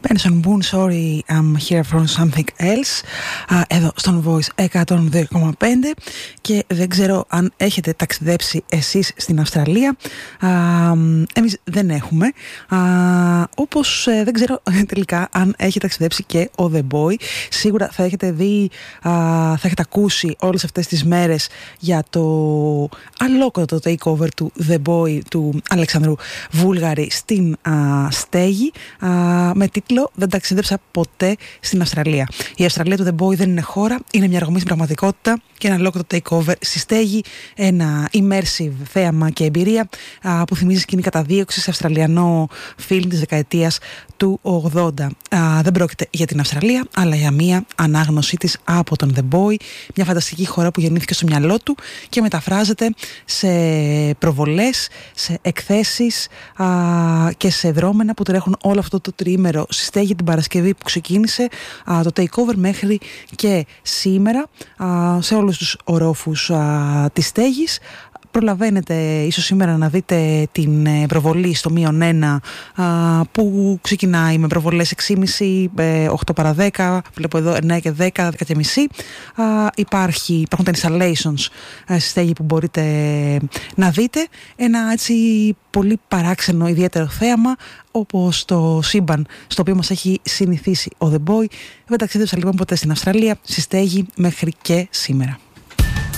Benson Boone, sorry, I'm here for something else. Εδώ στον Voice 102,5 και δεν ξέρω αν έχετε ταξιδέψει εσείς στην Αυστραλία. Εμείς δεν έχουμε. Όπως δεν ξέρω τελικά αν έχει ταξιδέψει και ο The Boy. Σίγουρα θα έχετε δει, θα έχετε ακούσει όλες αυτές τις μέρες για το αλόκοτο takeover του The Boy του Αλεξανδρού Βούλγαρη στην στέγη, με τίτλο «Δεν ταξίδεψα ποτέ στην Αυστραλία». Η Αυστραλία του The Boy δεν είναι χώρα, είναι μια αργομή στην πραγματικότητα και ένα ολόκληρο takeover στη στέγη, ένα immersive θέαμα και εμπειρία που θυμίζει σκηνή καταδίωξη σε αυστραλιανό φιλμ της δεκαετίας του 80. Δεν πρόκειται για την Αυστραλία, αλλά για μια ανάγνωσή της από τον The Boy, μια φανταστική χώρα που γεννήθηκε στο μυαλό του και μεταφράζεται σε προβολές, σε εκθέσεις και σε δρόμενα που τρέχουν όλο αυτό το τριήμερο στη στέγη την Παρασκευή που ξεκίνησε το takeover μέχρι και σήμερα σε όλους τους ορόφους της στέγης. Προλαβαίνετε ίσως σήμερα να δείτε την προβολή στο -1 που ξεκινάει με προβολές 6.30, 8 παρα 10, βλέπω εδώ 9 και 10, 10 και μισή. Υπάρχουν τα installations στη στέγη που μπορείτε να δείτε. Ένα έτσι πολύ παράξενο ιδιαίτερο θέαμα όπως το σύμπαν στο οποίο μας έχει συνηθίσει ο The Boy. Δεν ταξίδεψα λοιπόν ποτέ στην Αυστραλία, στη στέγη μέχρι και σήμερα.